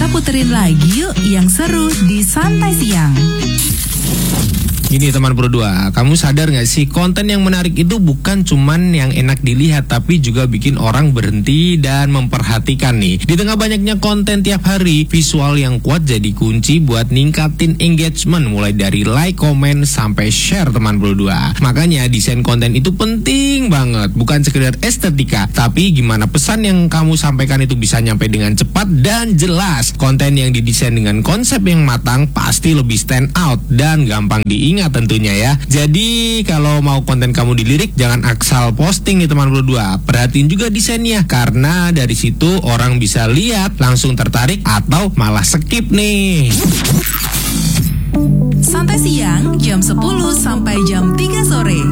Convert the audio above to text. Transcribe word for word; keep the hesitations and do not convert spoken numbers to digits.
Kita puterin lagi yuk yang seru di Santai Siang. Gini teman berdua, kamu sadar gak sih konten yang menarik itu bukan cuman yang enak dilihat, tapi juga bikin orang berhenti dan memperhatikan nih. Di tengah banyaknya konten tiap hari, visual yang kuat jadi kunci buat ningkatin engagement, mulai dari like, komen, sampai share teman berdua. Makanya desain konten itu penting banget, bukan sekedar estetika, tapi gimana pesan yang kamu sampaikan itu bisa nyampe dengan cepat dan jelas. Konten yang didesain dengan konsep yang matang pasti lebih stand out dan gampang diingat tentunya ya. Jadi kalau mau konten kamu dilirik, jangan asal posting nih teman berdua. Perhatiin juga desainnya, karena dari situ orang bisa lihat, langsung tertarik atau malah skip nih. Santai Siang jam sepuluh sampai jam tiga sore.